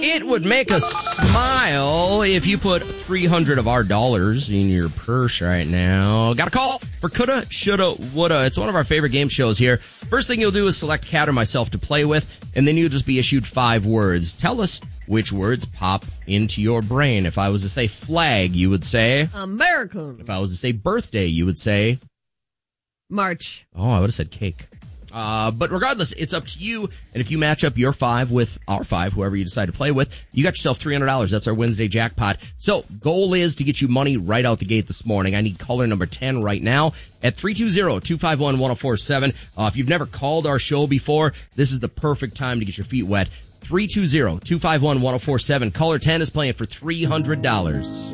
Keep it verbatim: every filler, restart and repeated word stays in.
It would make us smile if you put three hundred of our dollars in your purse right now. Got a call for Coulda, Shoulda, Woulda. It's one of our favorite game shows here. First thing you'll do is select Cat or myself to play with, and then you'll just be issued five words. Tell us which words pop into your brain. If I was to say flag, you would say American. If I was to say birthday, you would say March. Oh, I would have said cake. Uh, but regardless, it's up to you. And if you match up your five with our five, whoever you decide to play with, you got yourself three hundred dollars. That's our Wednesday jackpot. So goal is to get you money right out the gate this morning. I need caller number ten right now at three two zero, two five one, one zero four seven. Uh, if you've never called our show before, this is the perfect time to get your feet wet. three two zero, two five one, one zero four seven. Caller ten is playing for three hundred dollars.